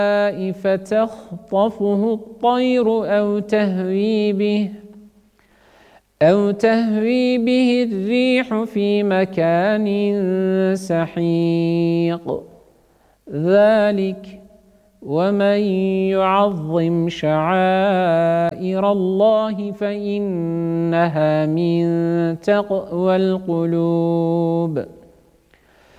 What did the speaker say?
فتخطفه الطير أو تهوي به الريح في مكان سحيق ذلك ومن يعظم شعائر الله فإنها من تقوى القلوب